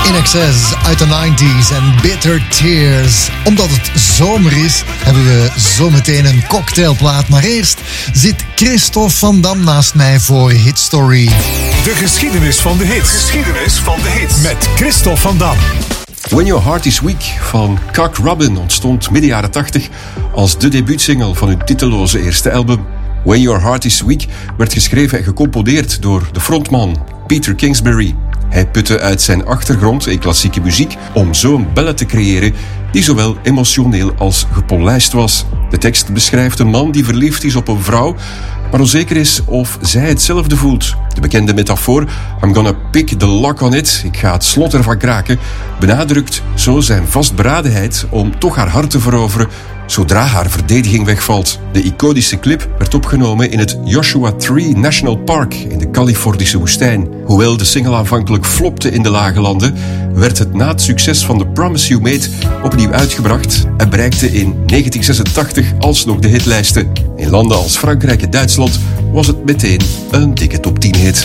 INXS uit de 90s en Bitter Tears. Omdat het zomer is, hebben we zometeen een cocktailplaat. Maar eerst zit Christophe van Dam naast mij voor Hit Story. De geschiedenis van de hits. Geschiedenis van de hits. Met Christophe van Dam. When Your Heart Is Weak van Cock Robin ontstond midden jaren 80 als de debuutsingle van hun titelloze eerste album. When Your Heart Is Weak werd geschreven en gecomponeerd door de frontman Peter Kingsbury. Hij putte uit zijn achtergrond in klassieke muziek om zo een ballad te creëren die zowel emotioneel als gepolijst was. De tekst beschrijft een man die verliefd is op een vrouw, maar onzeker is of zij hetzelfde voelt. De bekende metafoor I'm gonna pick the lock on it, ik ga het slot ervan kraken, benadrukt zo zijn vastberadenheid om toch haar hart te veroveren zodra haar verdediging wegvalt. De iconische clip werd opgenomen in het Joshua Tree National Park in de Californische woestijn. Hoewel de single aanvankelijk flopte in de lage landen, werd het na het succes van The Promise You Made opnieuw uitgebracht en bereikte in 1986 alsnog de hitlijsten. In landen als Frankrijk en Duitsland was het meteen een dikke top 10 hit.